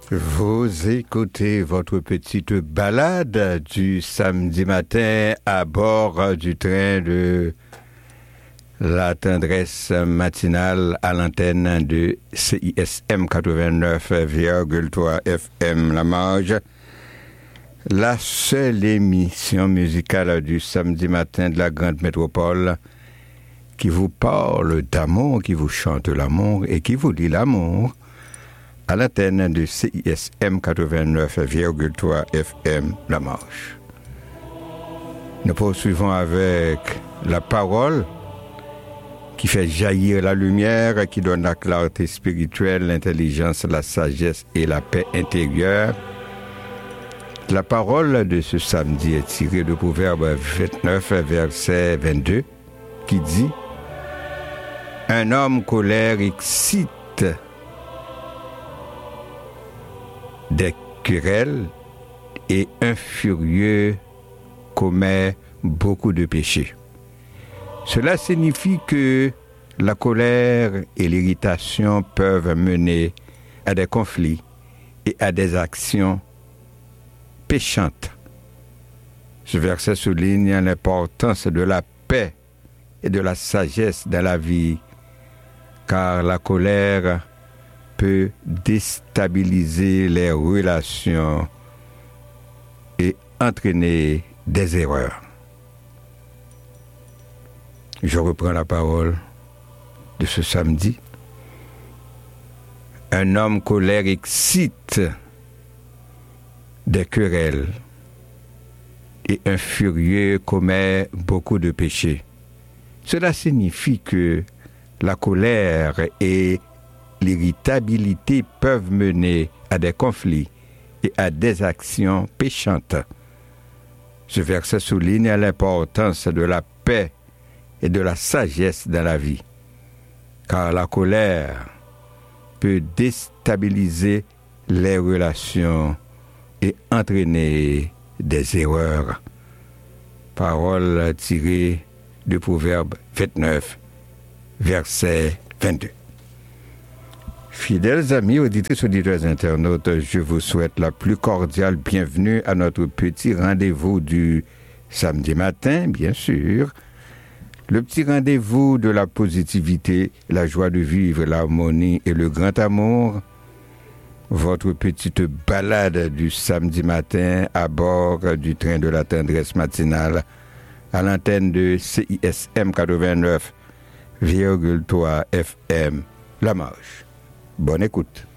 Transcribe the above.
Vous écoutez votre petite balade du samedi matin à bord du train de la tendresse matinale à l'antenne de CISM 89,3 FM La Marge, la seule émission musicale du samedi matin de la grande métropole qui vous parle d'amour, qui vous chante l'amour et qui vous dit l'amour à l'antenne de CISM 89,3 FM La Marche. Nous poursuivons avec la parole qui fait jaillir la lumière, qui donne la clarté spirituelle, l'intelligence, la sagesse et la paix intérieure. La parole de ce samedi est tirée de Proverbe 29, verset 22, qui dit « Un homme colère excite des querelles et un furieux commet beaucoup de péchés. » Cela signifie que la colère et l'irritation peuvent mener à des conflits et à des actions péchantes. Ce verset souligne l'importance de la paix et de la sagesse dans la vie, car la colère peut déstabiliser les relations et entraîner des erreurs. Je reprends la parole de ce samedi. Un homme colère excite des querelles et un furieux commet beaucoup de péchés. Cela signifie que la colère et l'irritabilité peuvent mener à des conflits et à des actions péchantes. Ce verset souligne l'importance de la paix et de la sagesse dans la vie, car la colère peut déstabiliser les relations et entraîner des erreurs. Parole tirée de Proverbe 29, verset 22. Fidèles amis, auditrices, auditeurs, internautes, je vous souhaite la plus cordiale bienvenue à notre petit rendez-vous du samedi matin, bien sûr. Le petit rendez-vous de la positivité, la joie de vivre, l'harmonie et le grand amour. Votre petite balade du samedi matin à bord du train de la tendresse matinale à l'antenne de CISM 89,3 FM La Marche. Bonne écoute.